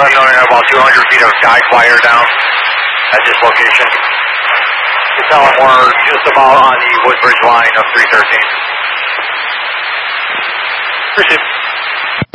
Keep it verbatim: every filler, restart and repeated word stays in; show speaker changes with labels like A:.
A: Let them know you have about two hundred feet of guide wire down at this location. You tell them we're just about on the Woodbridge line of three thirteen. Appreciate it.